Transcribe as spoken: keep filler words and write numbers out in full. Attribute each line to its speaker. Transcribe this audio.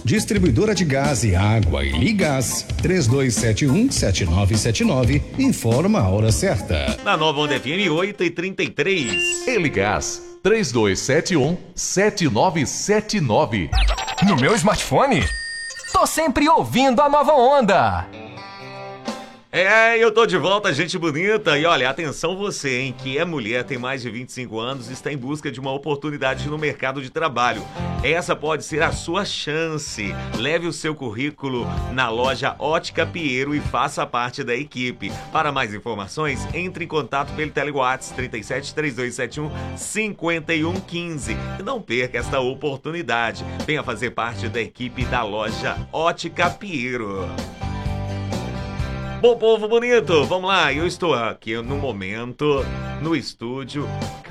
Speaker 1: Distribuidora de gás e água e Ligás. três dois sete um, sete nove sete nove. Informa a hora certa.
Speaker 2: Na Nova Onda F M, oito e trinta e três.
Speaker 3: Eligás, três dois sete um, sete nove sete nove.
Speaker 4: No meu smartphone? Tô sempre ouvindo a Nova Onda.
Speaker 2: É, eu tô de volta, gente bonita. E olha, atenção você, hein, que é mulher, tem mais de vinte e cinco anos e está em busca de uma oportunidade no mercado de trabalho. Essa pode ser a sua chance. Leve o seu currículo na loja Ótica Pinheiro e faça parte da equipe. Para mais informações, entre em contato pelo Telewhats trinta e sete, três dois sete um, cinquenta e um quinze. E não perca esta oportunidade. Venha fazer parte da equipe da loja Ótica Pinheiro. Bom, povo bonito, vamos lá, eu estou aqui no momento, no estúdio,